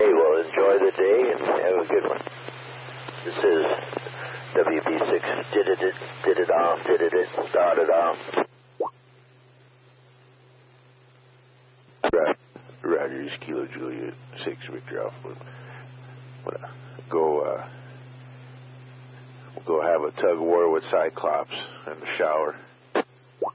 Hey, well, enjoy the day and have a good one. This is WB6, did-it-on. Rogers, Kilo Juliet, 6 Victor Alpha. We'll go have a tug of war with Cyclops in the shower.